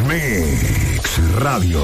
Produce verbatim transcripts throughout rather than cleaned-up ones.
Mix Radio.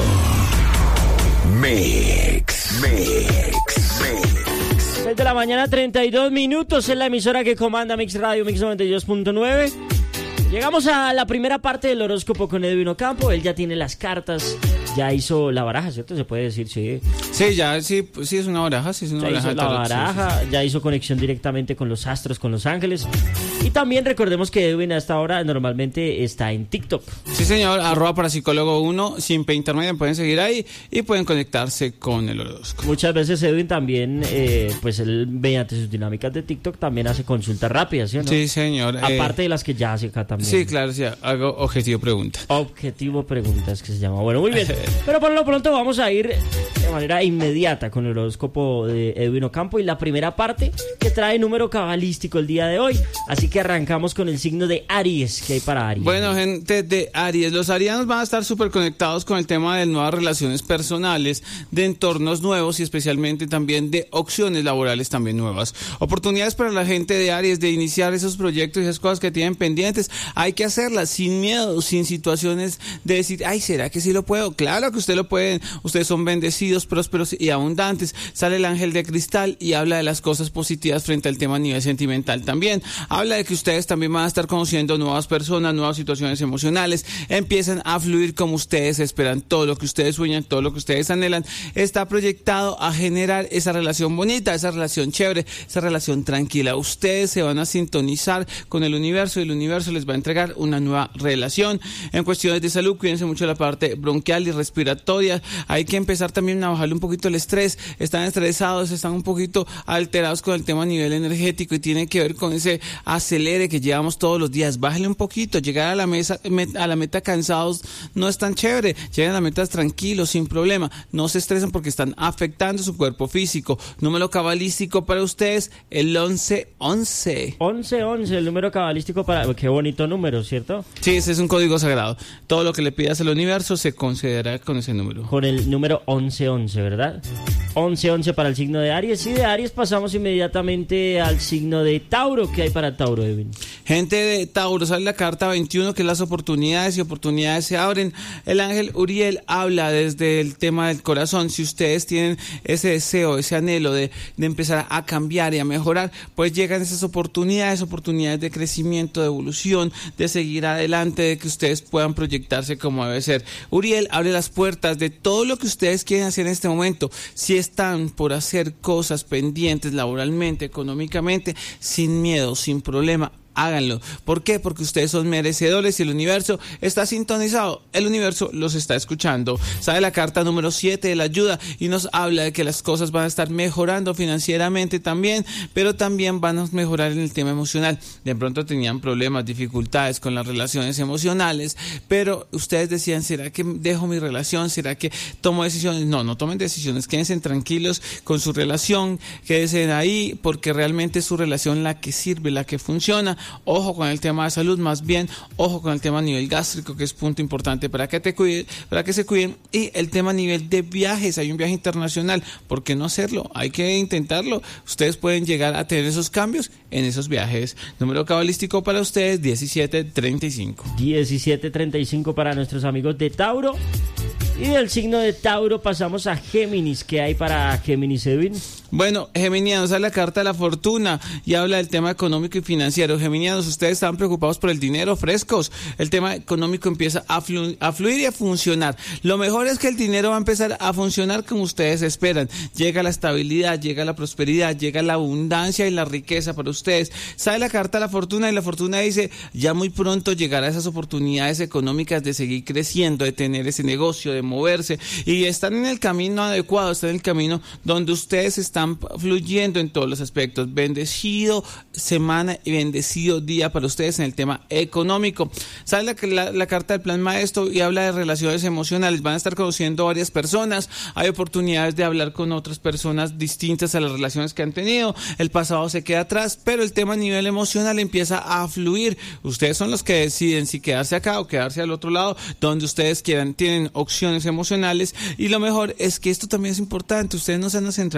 Mix, Mix, Mix. seis de la mañana, treinta y dos minutos, en la emisora que comanda Mix Radio, Mix noventa y dos punto nueve. Llegamos a la primera parte del horóscopo con Edwin Ocampo. Él ya tiene las cartas, ya hizo la baraja, ¿cierto? Se puede decir, sí. Sí, ya, sí, sí es una baraja, sí es una ya baraja. hizo la baraja, ya hizo conexión directamente con los astros, con los ángeles. Y también recordemos que Edwin hasta ahora normalmente está en TikTok. Sí, señor, arroba parapsicólogo uno, sin P intermedia, pueden seguir ahí y pueden conectarse con el horóscopo. Muchas veces Edwin también, eh, pues él mediante sus dinámicas de TikTok también hace consultas rápidas, ¿sí o no? Sí, señor. Aparte eh, de las que ya hace acá también. Sí, claro, sí, hago objetivo pregunta. Objetivo preguntas que se llama. Bueno, muy bien. Pero por lo pronto vamos a ir de manera inmediata con el horóscopo de Edwin Ocampo y la primera parte que trae número cabalístico el día de hoy. Así que arrancamos con el signo de Aries. ¿Qué hay para Aries? Bueno, gente de Aries, los arianos van a estar súper conectados con el tema de nuevas relaciones personales, de entornos nuevos y especialmente también de opciones laborales también nuevas. Oportunidades para la gente de Aries de iniciar esos proyectos y esas cosas que tienen pendientes. Hay que hacerlas sin miedo, sin situaciones de decir, ay, ¿será que sí lo puedo? Claro que usted lo puede. Ustedes son bendecidos, prósperos y abundantes. Sale el ángel de cristal y habla de las cosas positivas frente al tema a nivel sentimental también. Habla de que ustedes también van a estar conociendo nuevas personas, nuevas situaciones emocionales. Empiezan a fluir como ustedes esperan. Todo lo que ustedes sueñan, todo lo que ustedes anhelan, está proyectado a generar esa relación bonita, esa relación chévere, esa relación tranquila. Ustedes se van a sintonizar con el universo y el universo les va a entregar una nueva relación. En cuestiones de salud, cuídense mucho de la parte bronquial y respiratoria. Hay que empezar también a bajarle un poquito el estrés. Están estresados, están un poquito alterados con el tema a nivel energético y tiene que ver con ese acelere que llevamos todos los días. Bájale un poquito. Llegar a la mesa, a la meta cansados no es tan chévere. Lleguen a la meta tranquilos, sin problema. No se estresen porque están afectando su cuerpo físico. Número cabalístico para ustedes, el once once. once once, el número cabalístico para... Qué bonito número, ¿cierto? Sí, ese es un código sagrado. Todo lo que le pidas al universo se concederá con ese número. Con el número once once, ¿verdad? once once para el signo de Aries. Y de Aries pasamos inmediatamente al signo de Tauro. ¿Qué hay para Tauro, Edwin? Gente de Tauro, sale la carta veintiuno, que es las oportunidades, y oportunidades se abren. El ángel Uriel habla desde el tema del corazón. Si ustedes tienen ese deseo, ese anhelo de, de empezar a cambiar y a mejorar, pues llegan esas oportunidades, oportunidades de crecimiento, de evolución, de seguir adelante, de que ustedes puedan proyectarse como debe ser. Uriel abre las puertas de todo lo que ustedes quieren hacer en este momento. Si están por hacer cosas pendientes laboralmente, económicamente, sin miedo, sin problema, háganlo. ¿Por qué? Porque ustedes son merecedores y el universo está sintonizado. El universo los está escuchando. Sale la carta número siete de la ayuda y nos habla de que las cosas van a estar mejorando financieramente también, pero también van a mejorar en el tema emocional. De pronto tenían problemas, dificultades con las relaciones emocionales, pero ustedes decían, ¿será que dejo mi relación? ¿Será que tomo decisiones? No, no tomen decisiones. Quédense tranquilos con su relación, quédense ahí porque realmente es su relación la que sirve, la que funciona. Ojo con el tema de salud, más bien ojo con el tema a nivel gástrico, que es punto importante para que te cuiden, para que se cuiden. Y el tema a nivel de viajes, hay un viaje internacional, ¿por qué no hacerlo? Hay que intentarlo. Ustedes pueden llegar a tener esos cambios en esos viajes. Número cabalístico para ustedes, diecisiete treinta y cinco. diecisiete treinta y cinco para nuestros amigos de Tauro. Y del signo de Tauro pasamos a Géminis. ¿Qué hay para Géminis, Edwin? Bueno, geminianos, sale la carta de la fortuna y habla del tema económico y financiero. Geminianos, ustedes están preocupados por el dinero, frescos. El tema económico empieza a, flu- a fluir y a funcionar. Lo mejor es que el dinero va a empezar a funcionar como ustedes esperan. Llega la estabilidad, llega la prosperidad, llega la abundancia y la riqueza para ustedes. Sale la carta de la fortuna y la fortuna dice, ya muy pronto llegará esas oportunidades económicas de seguir creciendo, de tener ese negocio, de moverse, y están en el camino adecuado, están en el camino donde ustedes están fluyendo en todos los aspectos. Bendecido semana y bendecido día para ustedes en el tema económico. Sale la, la, la carta del plan maestro y habla de relaciones emocionales. Van a estar conociendo varias personas, hay oportunidades de hablar con otras personas distintas a las relaciones que han tenido. El pasado se queda atrás, pero el tema a nivel emocional empieza a fluir. Ustedes son los que deciden si quedarse acá o quedarse al otro lado, donde ustedes quieran. Tienen opciones emocionales y lo mejor es que esto también es importante. Ustedes no se van a centrar en una persona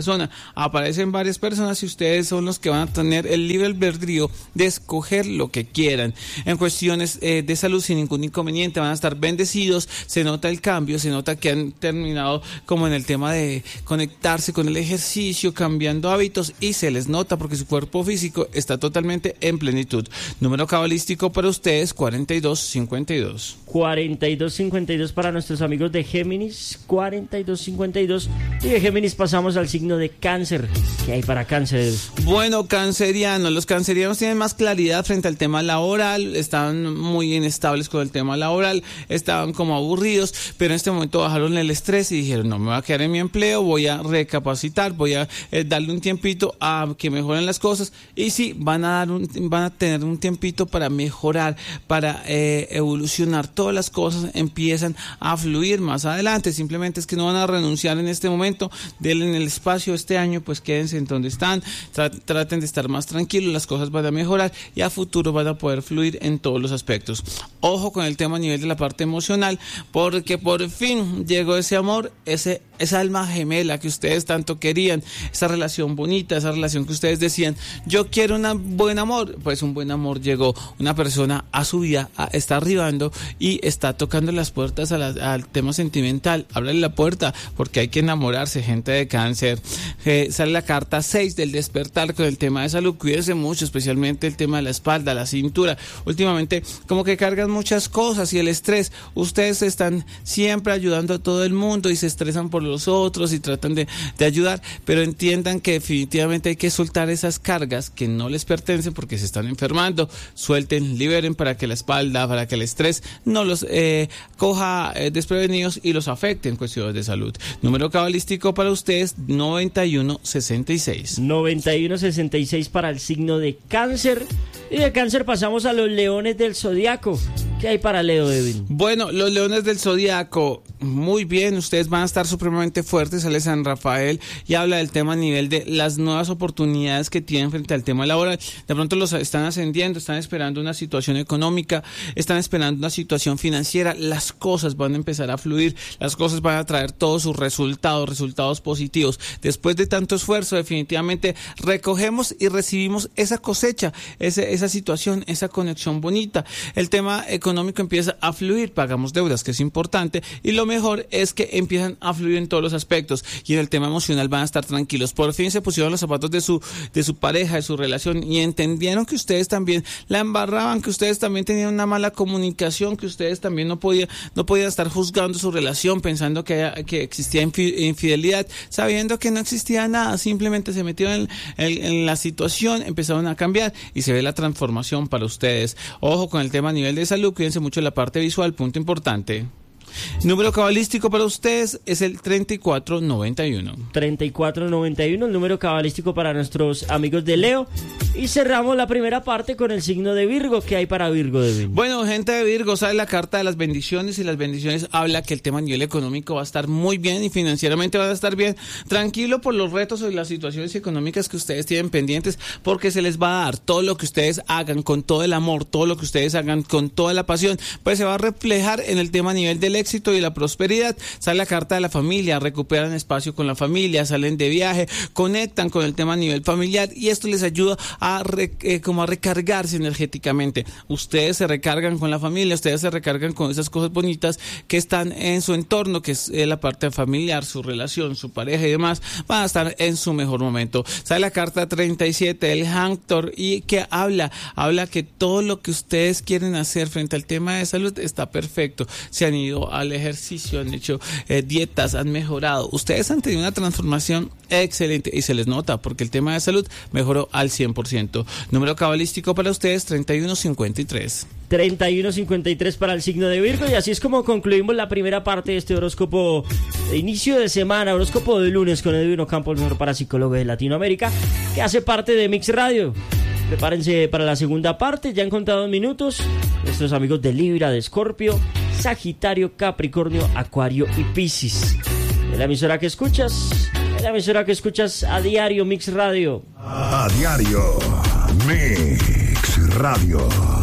persona, aparecen varias personas y ustedes son los que van a tener el libre albedrío de escoger lo que quieran. En cuestiones eh, de salud, sin ningún inconveniente, van a estar bendecidos, se nota el cambio, se nota que han terminado como en el tema de conectarse con el ejercicio, cambiando hábitos, y se les nota porque su cuerpo físico está totalmente en plenitud. Número cabalístico para ustedes, cuarenta y dos cincuenta y dos. cuarenta y dos cincuenta y dos para nuestros amigos de Géminis, cuarenta y dos cincuenta y dos. Y de Géminis pasamos al signo de Cáncer. ¿Qué hay para Cáncer? Bueno, cancerianos, los cancerianos tienen más claridad frente al tema laboral, están muy inestables con el tema laboral, estaban como aburridos, pero en este momento bajaron el estrés y dijeron, no me voy a quedar en mi empleo, voy a recapacitar, voy a eh, darle un tiempito a que mejoren las cosas, y sí, van a dar un, van a tener un tiempito para mejorar, para eh, evolucionar. Todas las cosas empiezan a fluir más adelante, simplemente es que no van a renunciar en este momento, denle en el espacio este año, pues quédense en donde están, tra- traten de estar más tranquilos, las cosas van a mejorar y a futuro van a poder fluir en todos los aspectos. Ojo con el tema a nivel de la parte emocional, porque por fin llegó ese amor, ese esa alma gemela que ustedes tanto querían, esa relación bonita, esa relación que ustedes decían, yo quiero un buen amor, pues un buen amor llegó, una persona a su vida, a, está arribando y está tocando las puertas a la, al tema sentimental. Ábrale la puerta porque hay que enamorarse, gente de Cáncer. Eh, sale la carta seis del despertar con el tema de salud, cuídense mucho, especialmente el tema de la espalda, la cintura. Últimamente como que cargan muchas cosas y el estrés, ustedes están siempre ayudando a todo el mundo y se estresan por los otros y tratan de, de ayudar, pero entiendan que definitivamente hay que soltar esas cargas que no les pertenecen porque se están enfermando. Suelten, liberen para que la espalda, para que el estrés no los eh, coja eh, desprevenidos y los afecte en cuestiones de salud. Número cabalístico para ustedes, noventa y uno sesenta y seis. noventa y uno sesenta y seis para el signo de Cáncer. Y de Cáncer pasamos a los leones del zodiaco. ¿Qué hay para Leo, Edwin? Bueno, los leones del zodiaco, muy bien, ustedes van a estar supremamente fuertes. Sale San Rafael y habla del tema a nivel de las nuevas oportunidades que tienen frente al tema laboral. De pronto los están ascendiendo, están esperando una situación económica, están esperando una situación financiera, las cosas van a empezar a fluir, las cosas van a traer todos sus resultados, resultados positivos. Después de tanto esfuerzo, definitivamente recogemos y recibimos esa cosecha, ese, esa situación, esa conexión bonita. El tema económico empieza a fluir, pagamos deudas, que es importante, y lo mejor es que empiezan a fluir en todos los aspectos, y en el tema emocional van a estar tranquilos. Por fin se pusieron los zapatos de su, de su pareja, de su relación, y entendieron que ustedes también la embarraban, que ustedes también tenían una mala comunicación, que ustedes también no podían, no podían estar juzgando su relación, pensando que, que existía infidelidad, sabiendo que no existía nada, simplemente se metieron en, en, en la situación, empezaron a cambiar, y se ve la transformación para ustedes. Ojo con el tema a nivel de salud, cuídense mucho de la parte visual, punto importante. Número cabalístico para ustedes es el treinta y cuatro noventa y uno. treinta y cuatro noventa y uno, el número cabalístico para nuestros amigos de Leo. Y cerramos la primera parte con el signo de Virgo. ¿Qué hay para Virgo, David? Bueno, gente de Virgo, sale la carta de las bendiciones, y las bendiciones habla que el tema a nivel económico va a estar muy bien y financieramente va a estar bien. Tranquilo por los retos y las situaciones económicas que ustedes tienen pendientes, porque se les va a dar todo lo que ustedes hagan con todo el amor, todo lo que ustedes hagan con toda la pasión, pues se va a reflejar en el tema a nivel del éxito y la prosperidad. Sale la carta de la familia, recuperan espacio con la familia, salen de viaje, conectan con el tema a nivel familiar, y esto les ayuda a re, eh, como a recargarse energéticamente. Ustedes se recargan con la familia, ustedes se recargan con esas cosas bonitas que están en su entorno, que es eh, la parte familiar, su relación, su pareja y demás, van a estar en su mejor momento. Sale la carta treinta y siete, el Hanctor, y que habla, habla que todo lo que ustedes quieren hacer frente al tema de salud está perfecto. Se han ido al ejercicio, han hecho eh, dietas, han mejorado. Ustedes han tenido una transformación excelente y se les nota porque el tema de salud mejoró al cien por ciento. Número cabalístico para ustedes, treinta y uno cincuenta y tres. treinta y uno cincuenta y tres para el signo de Virgo, y así es como concluimos la primera parte de este horóscopo de inicio de semana, horóscopo de lunes con Edwin Ocampo, el mejor parapsicólogo de Latinoamérica, que hace parte de Mix Radio. Prepárense para la segunda parte, ya en contados minutos, nuestros amigos de Libra, de Escorpio, Sagitario, Capricornio, Acuario y Piscis. De la emisora que escuchas, de la emisora que escuchas a diario, Mix Radio. A diario, Mix Radio.